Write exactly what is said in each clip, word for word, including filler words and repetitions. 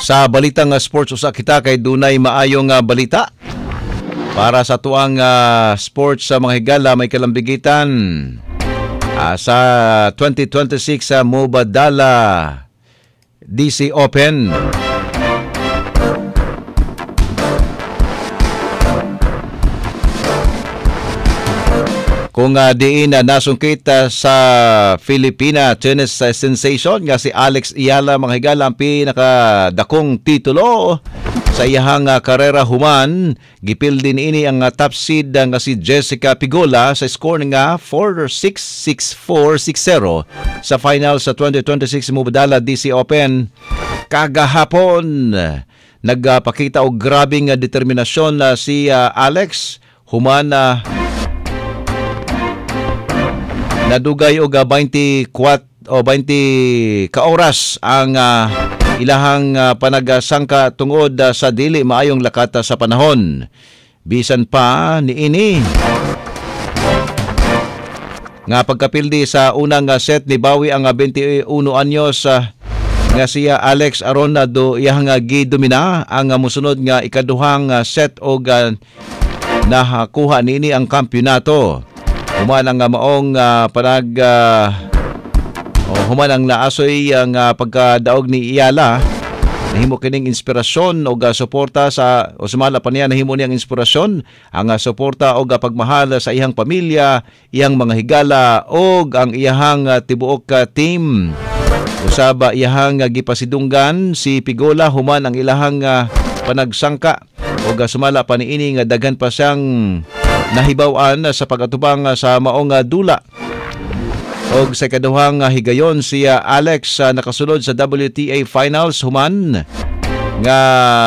Sa balitang uh, sports usa kita kay dunay maayong uh, balita para sa tuang uh, sports sa uh, mga higala may kalambigitan uh, sa twenty twenty-six sa uh, Mubadala D C Open. Kung uh, diin na uh, nasungkit uh, sa Filipina tennis uh, sensation nga si Alex Ayala mga higala ang pinakadakong titulo sa iyahang uh, karera human. Gipil din ini ang uh, top seed uh, nga si Jessica Pigola sa score nga four six, six four, six zero sa final sa twenty twenty-six Mubadala D C Open. Kagahapon nagpakita og grabing uh, determinasyon uh, si uh, Alex human uh, nadugay og twenty-four o twenty ka oras ang uh, ilahang uh, panagsangka tungod uh, sa dili maayong lakata sa panahon. Bisan pa niini nga pagkapildi sa unang uh, set ni bawi ang uh, twenty-one anyos uh, nga siya Alex aron na do iyang uh, gidomina ang uh, musunod nga ikaduhang uh, set og uh, nahakuha niini ang kampyonato. Human ang uh, maong uh, panag uh, oh, human ang naasoy ang uh, pagkadaog ni Ayala. Nahimo kining inspirasyon o uh, suporta sa o sumala pa niya nahimo niyang inspirasyon ang uh, suporta o uh, pagmahal sa iyang pamilya, iyang mga higala o ang iyahang uh, tibuok uh, team. Usaba iyahang uh, gipasidunggan si Pigola human ang ilahang uh, panagsangka o uh, sumala pa niini nga daghan pa siyang nahibaw-an sa pag-atubang sa maong dula. Og sa kaduhang higayon si Alex uh, nakasulod sa W T A Finals human nga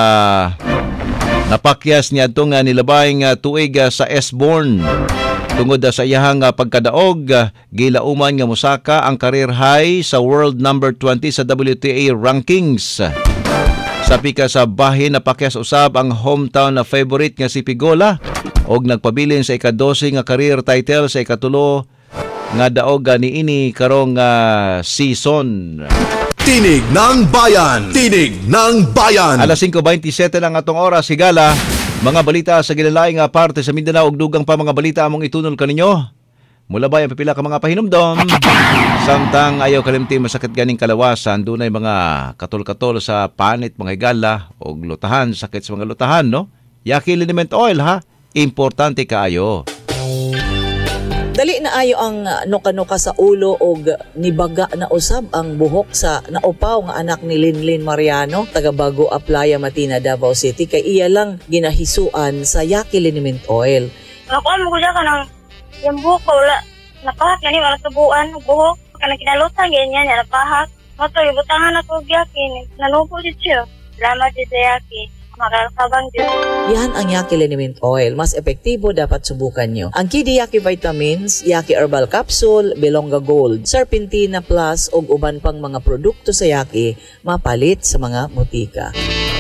napakyas niya itong uh, nilabayng uh, tuig uh, sa Esborn. Tungod uh, sa iyahang uh, pagkadaog, uh, gilauman nga musaka ang career high sa world number twenty sa W T A rankings. Sa pika sa bahin napakyas usab ang hometown na favorite nga si Pigola og nagpabilin sa ika-twelve nga career title sa ikatulo nga daog niini karong uh, season. Tinig ng Bayan! Tinig ng Bayan! Alas five twenty-seven lang atong oras higala. Mga balita sa gilalaing nga parte sa Mindanao ug dugang pa mga balita among itunol kaninyo. Mula ba ang pipila ka mga pahinumdom? Samtang ayaw kalimti masakit ganing kalawasan, dunay mga katol-katol sa panit, mga higala o lutahan, sakit sa mga lutahan, no? Yaki liniment oil, ha? Importante kaayo. Dali na ayo ang nuka-nuka sa ulo og nibaga na usab ang buhok sa naupaw nga anak ni Linlin Mariano, taga Bago Aplaya, Matina, Davao City. Kay iya lang ginahisuan sa Yaki liniment oil. Nakuha mo ko siya ka ng yung buhok ko, wala, napahak na ni, wala tubuan, buhok, kana kinalutan, ganyan, yan, napahak. Mato, ibutangan ako Yaki, nanupo siya. Salamat dito Yaki, makalakabang dito. Yan ang Yaki liniment oil. Mas epektibo, dapat subukan nyo. Ang Kidi Yaki Vitamins, Yaki Herbal Capsule, Belonga Gold, Serpentina Plus, o uban pang mga produkto sa Yaki, mapalit sa mga butika.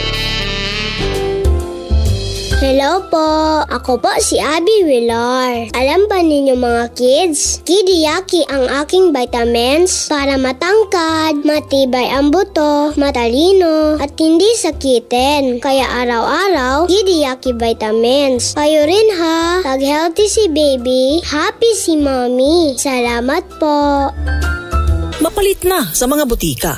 Hello po! Ako po si Abby Villar. Alam ba ninyo mga kids? Kidi Yaki ang aking vitamins para matangkad, matibay ang buto, matalino, at hindi sakitin. Kaya araw-araw, Kidi Yaki vitamins. Kayo rin ha! Pag-healthy si baby, happy si mommy. Salamat po! Mapalit na sa mga butika.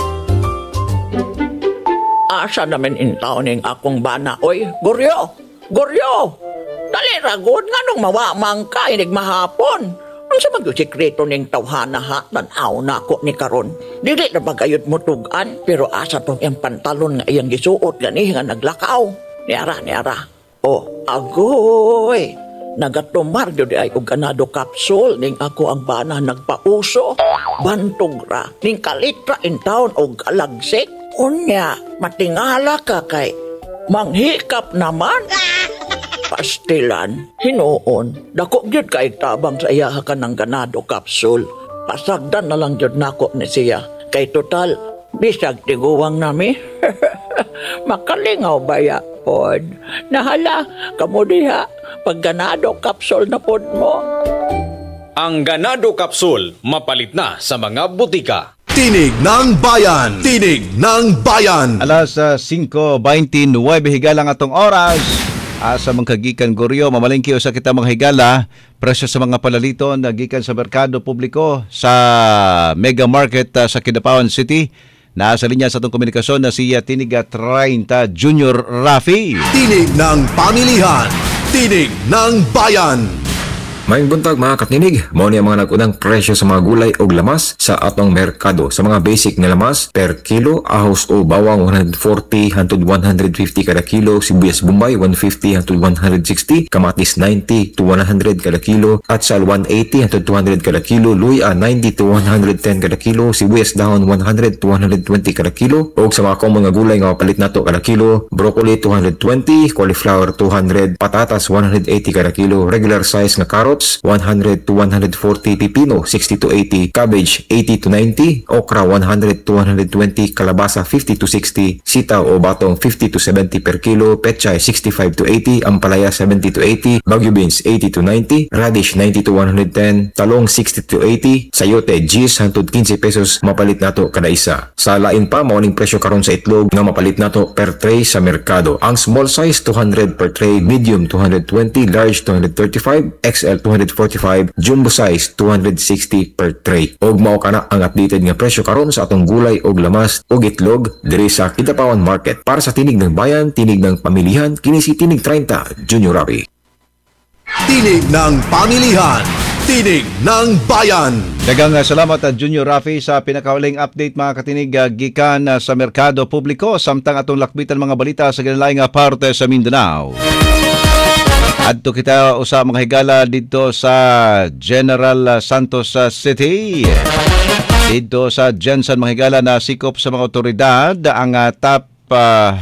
Asa naman intaw ning akong bana, oy, Goryo! Goryo! Dali ragod nga nung mawamang ka, inig mahapon. Ang sa mag-sikreto ning tawhana ha, tanaw na ako ni karon. Dili na bagayod mo tugan, pero asa tong iyang pantalon nga iyang gisuot gani nga naglakaw. Niara, niara. Oh, agoy! Nagatumar yun ay og ganado capsule ning ako ang bana nagpauso. Bantog ra, ning kalitra in town og alagsik. Unya, matingala ka kay manghikap naman. Pastilan, hinuon, dako gyud kay tabang sa iya ka ng ganado capsule. Pasagdan na lang gyud nako ni siya. Kay total, bisag tiguwang nami. Makalingaw baya pod. Nahala, kamo diha, pag ganado capsule na pod mo. Ang ganado capsule, mapalit na sa mga butika. Tinig ng Bayan! Tinig ng Bayan! Alas uh, five twenty-nine higala nga atong oras. Asa mga kagikan Goryo, mamalingki sa kita mga higala, presyo sa mga palaliton na gikan sa merkado publiko sa Mega Market uh, sa Kidapawan City. Nasa linya sa itong komunikasyon na si Tinig thirty Junior Rafi. Tinig ng Pamilihan! Tinig ng Bayan! Maayong buntag mga katinig, mao ni ang mga nag-unang presyo sa mga gulay o lamas sa atong merkado. Sa mga basic na lamas, per kilo, ahos o bawang one forty hangtod one fifty kada kilo, sibuyas bombay one fifty hangtod one sixty, kamatis ninety to one hundred kada kilo, atsal one eighty hangtod two hundred kada kilo, luya ninety to one ten kada kilo, sibuyas dahon one hundred to one twenty kada kilo, o sa mga common nga gulay nga mapalit nato kada kilo, broccoli two twenty, cauliflower two hundred, patatas one eighty kada kilo, regular size nga carrot one hundred to one forty, pipino sixty to eighty, cabbage eighty to ninety, okra one hundred to one twenty, kalabasa fifty to sixty, sitaw o batong fifty to seventy per kilo, pechay sixty-five to eighty, ampalaya seventy to eighty, bagyo beans eighty to ninety, radish ninety to one ten, talong sixty to eighty, sayote gis hangtod fifteen pesos mapalit nato kada isa. Sa lain pa mauning presyo karon sa itlog nga mapalit nato per tray sa merkado. Ang small size two hundred per tray, medium two twenty, large two thirty-five, X L two forty-five, jumbo size two sixty per tray. Og mao kana ang updated nga presyo karon sa atong gulay og lamas og itlog diri sa Kidapawan Market. Para sa Tinig ng Bayan, Tinig ng Pamilihan, kini si Tinig thirty Junior Rafi. Tinig ng Pamilihan! Tinig ng Bayan! Daghang uh, salamat uh, Junior Rafi sa pinakahuling update mga katinig uh, gikan uh, sa merkado publiko samtang atong lakbitan mga balita sa ginalayng uh, parte sa Mindanao. Adto kita usa mga higala dito sa General Santos City. Dito sa Jensen mga higala na sikop sa mga otoridad ang uh, top uh,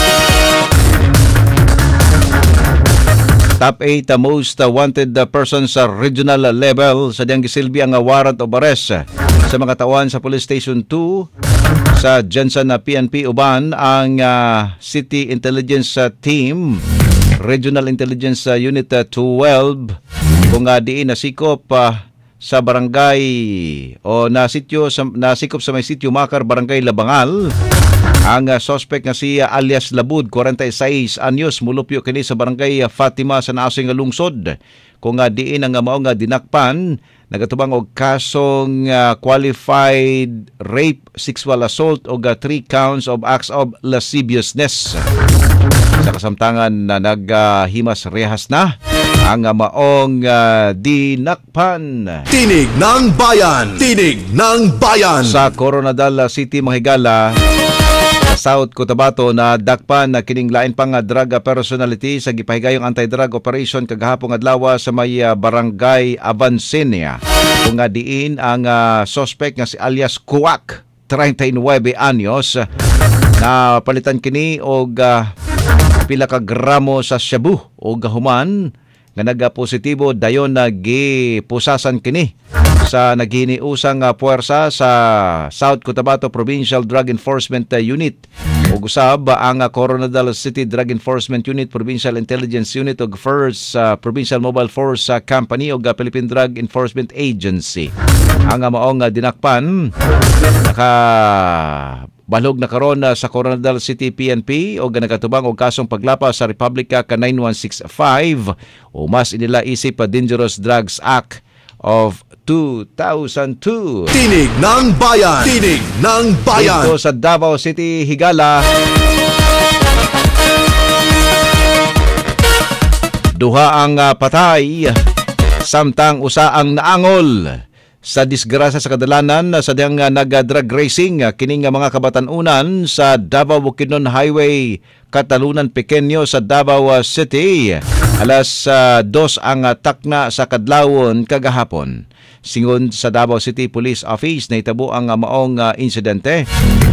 top eight uh, most uh, wanted uh, persons sa regional level sa diyang gisilbi ang uh, warrant of arrest sa mga tawan sa Police Station two sa Jensen na uh, P N P uban ang uh, City Intelligence uh, Team Regional Intelligence uh, Unit uh, twelve kung uh, diin nasikop uh, sa barangay o nasityo sa, nasikop sa may sityo Makar, Barangay Labangal ang uh, suspect nga si uh, alias Labud, forty-six anyos, mulupyo kini sa Barangay uh, Fatima sa naasing nga lungsod kung uh, diin ang uh, mao nga dinakpan nagatubang og kasong uh, qualified rape, sexual assault o uh, three counts of acts of lasciviousness. Sa kasamtangan na naghimas uh, rehas na ang uh, maong uh, dinakpan. Tinig ng Bayan! Tinig ng Bayan! Sa Coronadal City, Mahigala, sa South Cotabato na dakpan na kining lain pang uh, drug personality sa gipahigayong anti-drug operation kagahapon adlaw sa may uh, Barangay Avancenia. Kung nga diin ang uh, suspect nga si alias Kuwak, thirty-nine anyos, na palitan kini og uh, pila ka gramo sa shabu o gahuman nga nagapositibo dayon nagipusasan kini sa naghiniusang uh, puwersa sa South Cotabato Provincial Drug Enforcement uh, Unit ug usab ang uh, Coronadal City Drug Enforcement Unit, Provincial Intelligence Unit ug First uh, Provincial Mobile Force uh, Company ug uh, Philippine Drug Enforcement Agency. Ang uh, maong uh, dinakpan naka balog na karon sa Coronadal City P N P o nagatubang og kasong paglapas sa Republica ka nine one six five o mas inila isip pa Dangerous Drugs Act of two thousand two. Tinig ng Bayan! Tinig ng Bayan! Dito sa Davao City, Higala, duha ang uh, patay samtang usa ang naangol sa disgrasya sa kadalanan sa diyang uh, nag-drug racing uh, kining uh, mga kabatanunan sa Davao Bukidnon Highway, Katalunan Pequeño sa Davao uh, City. Alas uh, dos ang uh, takna sa kadlawon kagahapon. Singon sa Davao City Police Office na itabo ang uh, maong uh, insidente.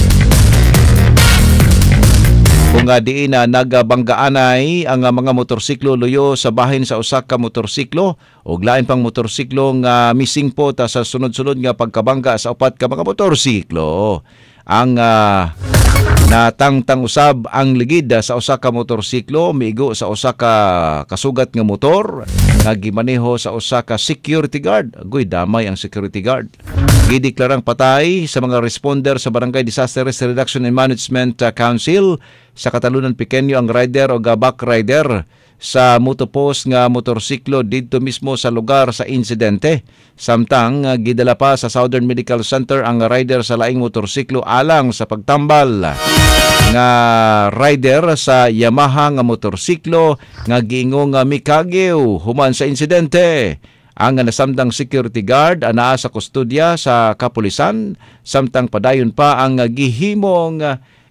Kung uh, diin na uh, nagbanggaanay ang uh, mga motorsiklo luyo sa bahin sa usa ka motorsiklo o lain pang motorsiklo nga uh, missing po ta sa sunod-sunod nga pagkabangga sa upat ka mga motorsiklo. Ang uh, natangtang usab ang ligid sa usa ka motorsiklo miigo sa usa ka kasugat nga motor nga gimaneho sa usa ka security guard. Agoy damay ang security guard. gideklarang patay sa mga responder sa Barangay Disaster Risk Reduction and Management uh, Council sa Katalunan Pequeño ang rider o gabak rider sa motopos nga motorsiklo dito mismo sa lugar sa insidente. Samtang uh, gidala pa sa Southern Medical Center ang rider sa laing motorsiklo alang sa pagtambal nga rider sa Yamaha nga motorsiklo nga giingong nga mikagiw human sa insidente. Ang nasamdang security guard anaa sa kustodya sa kapulisan samtang padayon pa ang gihimong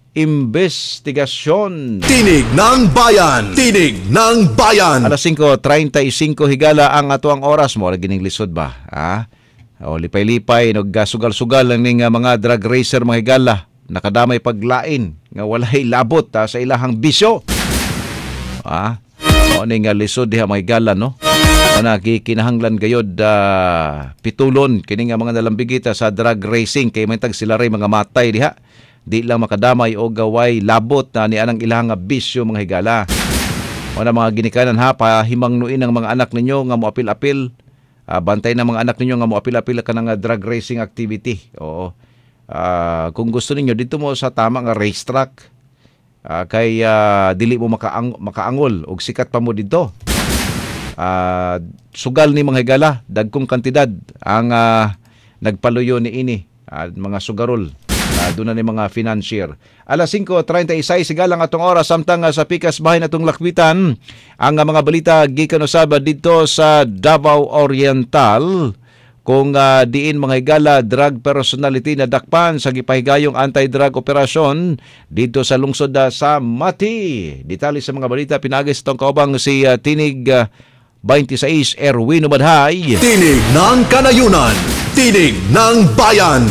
investigasyon. Tinig ng Bayan! Tinig ng Bayan! Alas singko treinta y cinco higala ang ato ang oras mo. Gining lisod ba? Ha? O, lipay-lipay, nagsugal-sugal lang ning mga drug racer mga higala. Nakadamay paglain nga walay labot ha, sa ilahang bisyo. Ha? O, ning lisod diha mga higala, no? O, nakikinahanglan gayod uh, pitulon kini nga mga nalambigita sa drug racing kay may tag sila ray mga matay diha. Di lang makadamay o gaway labot na ni anang ilang bisyo mga higala. O na mga ginikanan ha, pahimangnuin ang mga anak ninyo nga moapil-apil. Uh, bantay ng mga anak ninyo nga moapil-apil ka ng drug racing activity. Oo. Uh, kung gusto ninyo, dito mo sa tama nga racetrack. Uh, kay uh, dili mo makaang, makaangol o sikat pa mo dito. Uh, sugal ni mga higala, dagkong kantidad ang uh, nagpaluyo ni ini. Uh, mga sugarol. Uh, doon na ni mga financier. Alas singko treinta y seis sigalang atong oras samtang uh, sa pikas bahay natong lakbitan ang uh, mga balita gikan usab dito sa Davao Oriental kung uh, diin mga higala drug personality na dakpan sa gipahigayong anti-drug operasyon dito sa lungsod uh, sa Mati. Detalye sa mga balita pinagis tong kaubang si uh, Tinig uh, twenty-six Erwin Umadhay. Tinig ng Kanayunan! Tinig ng Bayan!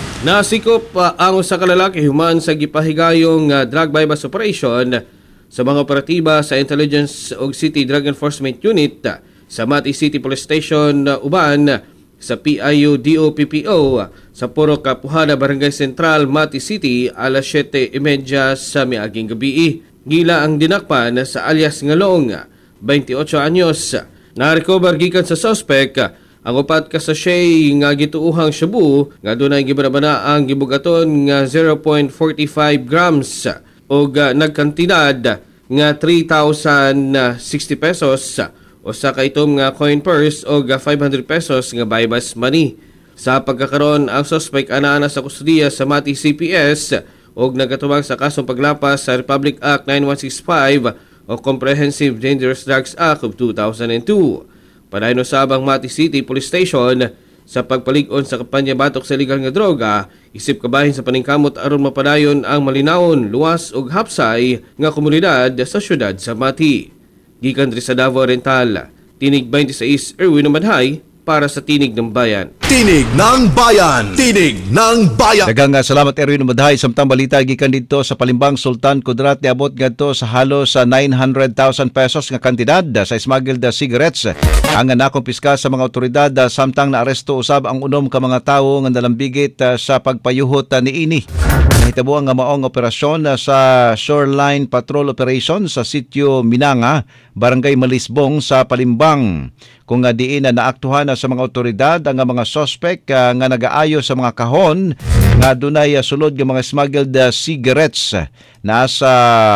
Nasikop uh, ang usa ka lalaki human sa gipahigayong uh, drug bypass operation sa mga operatiba sa Intelligence ug City Drug Enforcement Unit uh, sa Mati City Police Station uh, uban uh, sa P I U D O P P O uh, sa Puro Kapuhana, Barangay Central, Mati City alas siyete y media sa miaging gabi. Gila ang dinakpan sa alias Ngalong, twenty-eight anyos. Na-recover gikan sa suspect uh, ang upat ka sachet nga gituuhang shabu nga dunay gibanabana ang gibugaton nga zero point four five grams o uh, nagkantidad nga three thousand sixty pesos o sa kaitom nga coin purse o uh, five hundred pesos nga bypass money. Sa pagkakaroon ang suspect anaa sa kustudiya sa Mati C P S o nagatubang sa kasong paglapas sa Republic Act nine one six five o Comprehensive Dangerous Drugs Act of two thousand two. Padayon usab ang Mati City Police Station sa pagpalig-on sa kampanya batok sa illegal nga droga, isip kabahin sa paningkamot aron mapadayon ang malinawon, luwas ug hapsay nga komunidad sa syudad sa Mati. Gikan diri sa Davao Oriental, Tinig twenty-six Erwin Umadhay para sa Tinig ng Bayan. Tinig ng Bayan! Tinig ng Bayan! Daghang uh, salamat Erwin Umadhay. Samtang balita gikan dito sa Palimbang, Sultan Kudarat niabot ngadto sa halos sa nine hundred thousand pesos nga kantidad sa smuggled uh, cigarettes ang nakumpiska sa mga otoridad uh, samtang naaresto usab ang unom ka mga tawo nga nalambigit uh, sa pagpayuhot uh, niini. Nahitabo ang maong operasyon uh, sa Shoreline Patrol Operation sa sitio Minanga, Barangay Malisbong sa Palimbang. Kung uh, diin na naaktuhan uh, sa mga otoridad ang uh, mga suspect uh, nga nagaayo sa mga kahon nga dunay uh, sulod nga mga smuggled uh, cigarettes. Nasa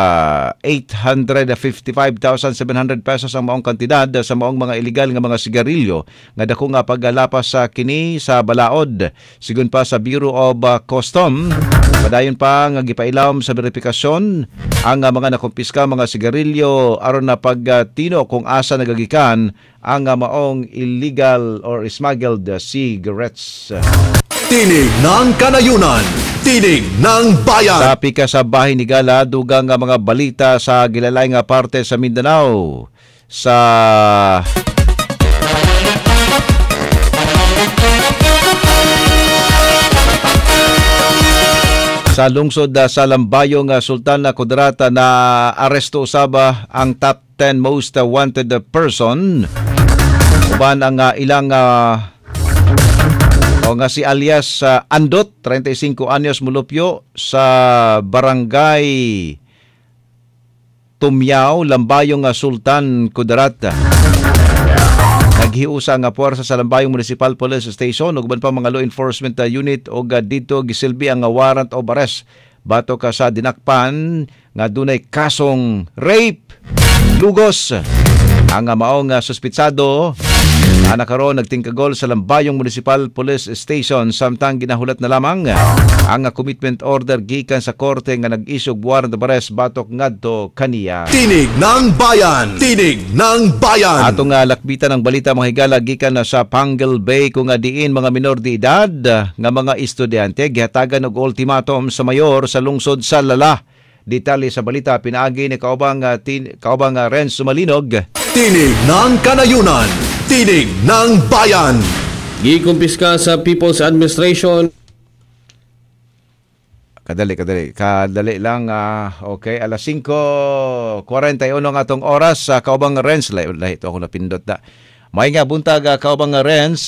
eight hundred fifty-five thousand seven hundred pesos ang maong kantidad uh, sa maong mga illegal nga mga sigarilyo nga dako nga paggalapas sa uh, kini sa balaod. Sigun pa sa Bureau of uh, Custom, padayon pa nga gipailawom sa verifikasyon ang uh, mga nakumpiska mga sigarilyo aron na pagtino uh, kung asa nagagikan ang uh, maong illegal or smuggled uh, cigarettes. Tinig ng Kanayunan! Tinig ng Bayan! Sa pika sa bahay ni Gala, dugang nga mga balita sa gilalay nga parte sa Mindanao. Sa Sa lungsod uh, sa Lambayong uh, Sultan na Kudarata na aresto usaba ang top ten most uh, wanted person. Uban ang uh, ilang uh, o nga si alias uh, Andot, thirty-five anyos mulupyo sa Barangay Tumyaw, Lambayong uh, Sultan Kudarata. naghiusa nga puwersa sa Lambayong Municipal Police Station ug uban pa mga law enforcement uh, unit og uh, dito gisilbi ang uh, warrant of arrest bato ka sa dinakpan nga dunay kasong rape, lugos. Ang uh, maong uh, suspitsado na nakaroon nagtingkagol sa Lambayong Municipal Police Station samtang ginahulat na lamang ang commitment order gikan sa korte nga nag-issue warrant of arrest batok ngadto kaniya. Tinig ng Bayan! Tinig ng Bayan! Atong nga lakbitan ng balita mga higala gikan na sa Pangle Bay kung nga diin mga minor de edad nga mga estudyante gihatagan og ultimatum sa mayor sa lungsod sa Lala. Detalye sa balita pinaagi ni kaubang uh, tin, kaubang uh, Renz Sumalinog. Tinig ng Kanayunan! Tinig ng Bayan! Gikumpiska sa People's Administration. Kadali, kadali. Kadali lang. Uh, okay, alas singko forty-one ng atong oras. Uh, kaubang Renz. Lahi ito ako napindot na. May nga buntag uh, kaubang Renz.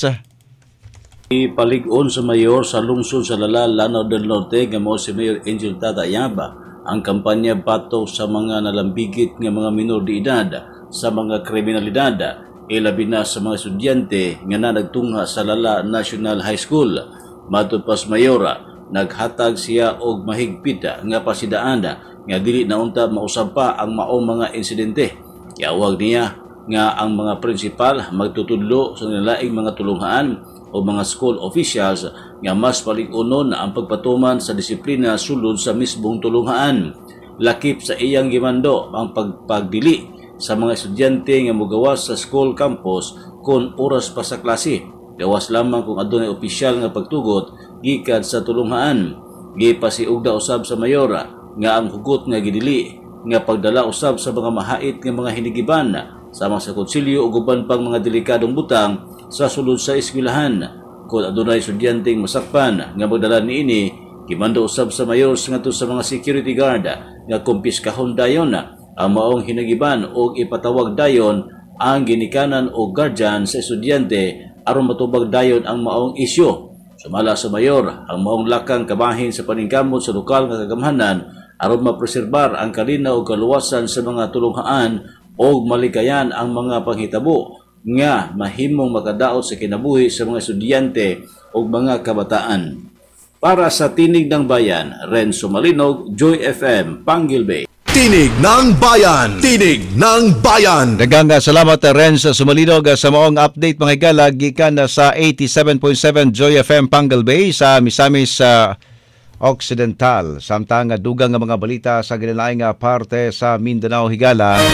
Ipalig-on sa mayor sa lungsod sa Lala, Lanao del Norte nga mao si Mayor Angel Tatayaba ang kampanya batok sa mga nalambigit nga mga minor de edad sa mga kriminalidad. Ilabi na sa mga estudyante nga na nagtungha sa Lala National High School. Matod pas mayora, naghatag siya og mahigpit nga pasidaan nga dili na unta mausab pa ang maong mga insidente. Iawag niya nga ang mga prinsipal magtutudlo sa nilaing mga tulunghaan o mga school officials nga mas palig-unon ang pagpatuman sa disiplina sulod sa mismong tulunghaan. Lakip sa iyang gimando ang pagpagdili sa mga estudyante nga mogawas sa school campus kung oras pa sa klase. Gawas lamang kung adunay opisyal nga pagtugot gikan sa tulunghaan. Gipasiugda usab sa mayora nga ang hugot nga gidili nga pagdala usab sa mga mahait nga mga hinigiban sama sa konsilyo ug uban pang mga delikadong butang sa sulod sa eskwelahan. Kung adunay estudyanteng masakpan nga magdala niini, gimando usab sa mayor ngadto sa mga security guard nga kumpiskahon dayon ang maong hinagiban o ipatawag dayon ang ginikanan o guardian sa estudyante aron matubag dayon ang maong isyu. Sumala sa mayor ang maong lakang kabahin sa paningkamot sa lokal nga kagamhanan aron mapreserbar ang kalina o kaluwasan sa mga tulunghaan o malikayan ang mga panghitabo nga mahimong makadaot sa kinabuhi sa mga estudyante o mga kabataan. Para sa Tinig ng Bayan, Renzo Malinog, Joy F M, Pangle Bay. Tinig ng Bayan! Tinig ng Bayan! Daghang uh, salamat uh, Renz Sumalinog uh, sa maong update mga higala gikan uh, sa eighty-seven point seven Joy F M Pangle Bay sa Misamis uh, Occidental. Samtang uh, dugang nga mga balita sa ginalaing uh, parte sa Mindanao higala.